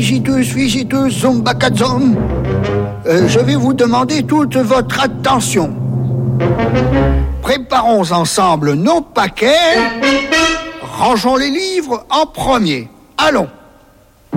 Figitus, zumbacazum. Je vais vous demander toute votre attention. Préparons ensemble nos paquets. Rangeons les livres en premier. Allons.